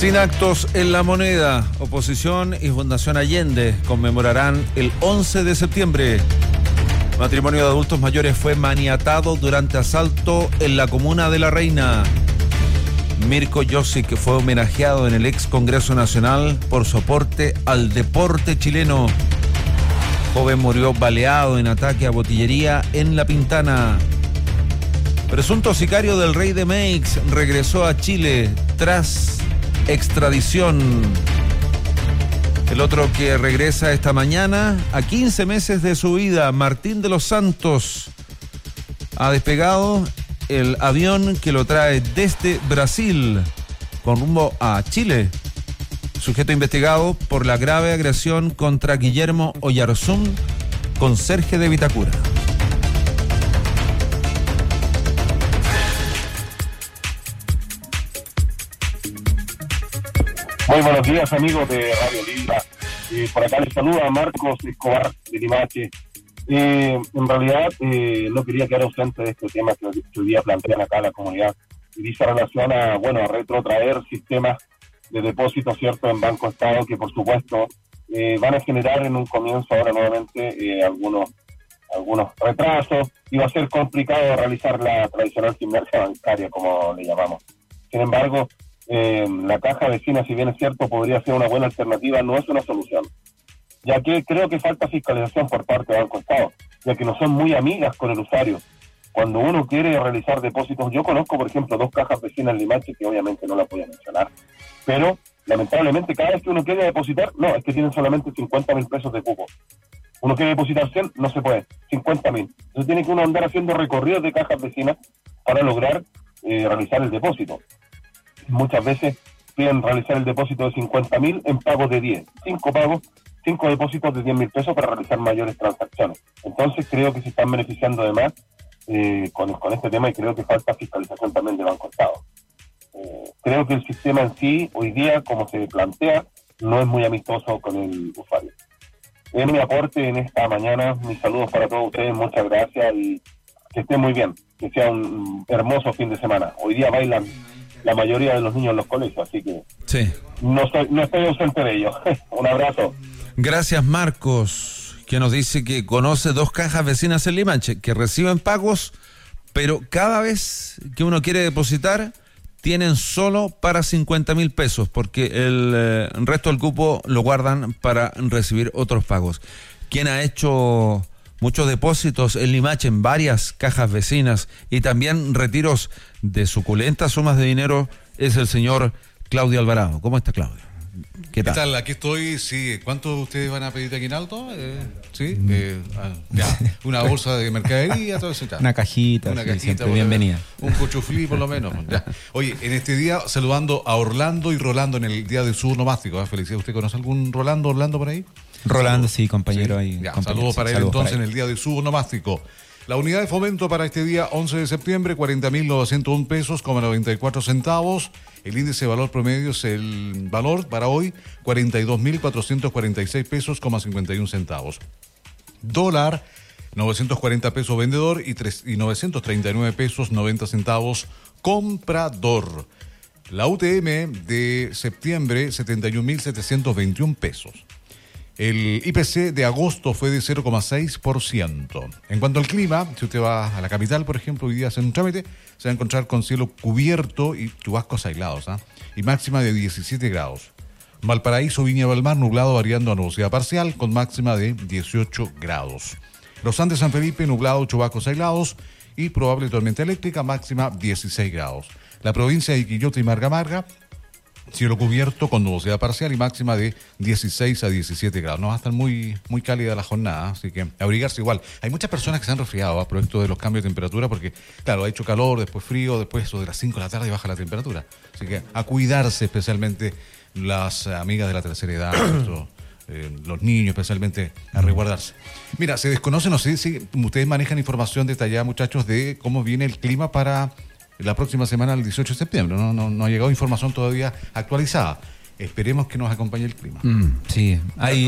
Sin actos en La Moneda, oposición y Fundación Allende conmemorarán el 11 de septiembre. Matrimonio de adultos mayores fue maniatado durante asalto en la comuna de La Reina. Mirko Josic fue homenajeado en el ex Congreso Nacional por su aporte al deporte chileno. Joven murió baleado en ataque a botillería en La Pintana. Presunto sicario del Rey de Meix regresó a Chile tras extradición. El otro que regresa esta mañana, a 15 meses de su vida, Martín de los Santos, ha despegado el avión que lo trae desde Brasil con rumbo a Chile. Sujeto investigado por la grave agresión contra Guillermo Oyarzún, conserje de Vitacura. Muy buenos días, amigos de Radio Libra. Por acá les saluda Marcos Escobar de Limache. En realidad no quería quedar ausente de este tema que hoy día plantean acá la comunidad, y dice relación a retrotraer sistemas de depósito, ¿cierto?, en Banco Estado, que por supuesto van a generar en un comienzo ahora nuevamente algunos retrasos, y va a ser complicado realizar la tradicional gimnasia bancaria, como le llamamos. Sin embargo, la caja vecina, si bien es cierto, podría ser una buena alternativa, no es una solución, ya que creo que falta fiscalización por parte de Banco Estado, ya que no son muy amigas con el usuario. Cuando uno quiere realizar depósitos, yo conozco, por ejemplo, 2 cajas vecinas en Limache, que obviamente no las voy a mencionar, pero lamentablemente cada vez que uno quiere depositar, no, es que tienen solamente 50.000 pesos de cupo. Uno quiere depositar 100, no se puede, 50.000. Entonces tiene que uno andar haciendo recorridos de cajas vecinas para lograr realizar el depósito. Muchas veces piden realizar el depósito de 50.000 en pagos de 10. 5 depósitos de 10.000 pesos para realizar mayores transacciones. Entonces creo que se están beneficiando de más con este tema, y creo que falta fiscalización también de Banco Estado. Creo que el sistema en sí, hoy día, como se plantea, no es muy amistoso con el usuario. Es mi aporte en esta mañana. Mis saludos para todos ustedes, muchas gracias, y que estén muy bien, que sea un hermoso fin de semana. Hoy día bailan la mayoría de los niños en los colegios, así que sí, no estoy ausente de ello. Un abrazo. Gracias, Marcos, que nos dice que conoce 2 cajas vecinas en Limache que reciben pagos, pero cada vez que uno quiere depositar tienen solo para 50.000 pesos, porque el resto del cupo lo guardan para recibir otros pagos. Quien ha hecho muchos depósitos en Limache en varias cajas vecinas y también retiros de suculentas sumas de dinero es el señor Claudio Alvarado. ¿Cómo está, Claudio? ¿Qué tal? Aquí estoy, sí. ¿Cuánto ustedes van a pedir de aguinaldo? ¿Sí? Una bolsa de mercadería, todo eso. Una cajita, siempre bienvenida. Un cuchuflí por lo menos. Ya. Oye, en este día saludando a Orlando y Rolando en el día del sur nomástico. Felicidades. ¿Usted conoce algún Rolando por ahí? Rolando, sí, compañero ahí. Saludos para él entonces en el día del sur nomástico. La unidad de fomento para este día 11 de septiembre, 40.901 pesos, 94 centavos. El índice de valor promedio es el valor para hoy, 42.446 pesos, 51 centavos. Dólar, 940 pesos vendedor y 939 pesos, 90 centavos comprador. La UTM de septiembre, 71.721 pesos. El IPC de agosto fue de 0,6%. En cuanto al clima, si usted va a la capital, por ejemplo, hoy día hace un trámite, se va a encontrar con cielo cubierto y chubascos aislados, y máxima de 17 grados. Valparaíso, Viña del Mar, nublado variando a nubosidad parcial, con máxima de 18 grados. Los Andes, San Felipe, nublado, chubascos aislados y probable tormenta eléctrica, máxima 16 grados. La provincia de Quillota y Marga, cielo cubierto con nubosidad parcial y máxima de 16 a 17 grados. No va a estar muy cálida la jornada, así que abrigarse igual. Hay muchas personas que se han resfriado a producto de los cambios de temperatura, porque, claro, ha hecho calor, después frío, después eso de las 5 de la tarde baja la temperatura. Así que a cuidarse, especialmente las amigas de la tercera edad, los niños especialmente, a resguardarse. Mira, se desconoce, no sé si ustedes manejan información detallada, muchachos, de cómo viene el clima para la próxima semana, el 18 de septiembre. No ha llegado información todavía actualizada. Esperemos que nos acompañe el clima. Sí, hay